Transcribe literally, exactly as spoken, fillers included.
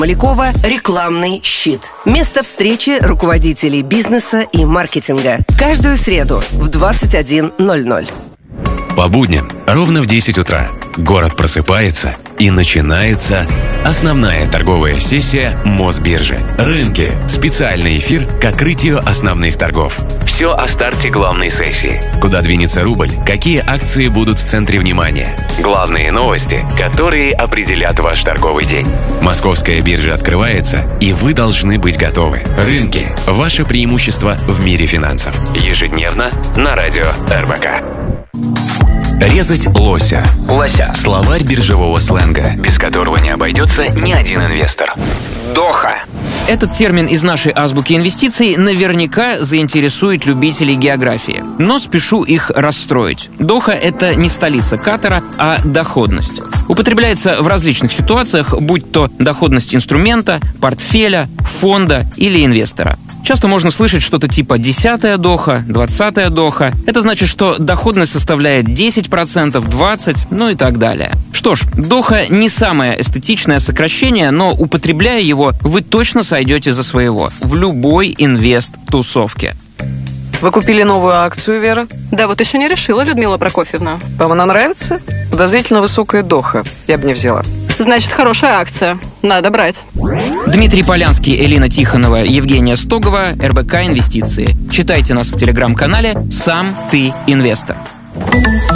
Малякова «Рекламный щит». Место встречи руководителей бизнеса и маркетинга. Каждую среду в двадцать один ноль ноль. По будням ровно в десять утра город просыпается, и начинается основная торговая сессия Мосбиржи. Рынки. Специальный эфир к открытию основных торгов. Все о старте главной сессии. Куда двинется рубль, какие акции будут в центре внимания. Главные новости, которые определят ваш торговый день. Московская биржа открывается, и вы должны быть готовы. Рынки. Ваше преимущество в мире финансов. Ежедневно на радио эр бэ ка. Резать лося. Лося. Словарь биржевого сленга, без которого не обойдется ни один инвестор. Доха. Этот термин из нашей азбуки инвестиций наверняка заинтересует любителей географии. Но спешу их расстроить. Доха — это не столица Катара, а доходность. Употребляется в различных ситуациях, будь то доходность инструмента, портфеля, фонда или инвестора. Часто можно слышать что-то типа десятая доха, двадцатая доха. Это значит, что доходность составляет десять процентов, двадцать процентов, ну и так далее. Что ж, доха не самое эстетичное сокращение, но употребляя его, вы точно сойдете за своего в любой инвест-тусовке. Вы купили новую акцию, Вера? Да вот еще не решила, Людмила Прокофьевна. Вам она нравится? Подозрительно высокая доха. Я бы не взяла. Значит, хорошая акция. Надо брать. Дмитрий Полянский, Элина Тихонова, Евгения Стогова, эр бэ ка Инвестиции. Читайте нас в телеграм-канале «Сам ты инвестор».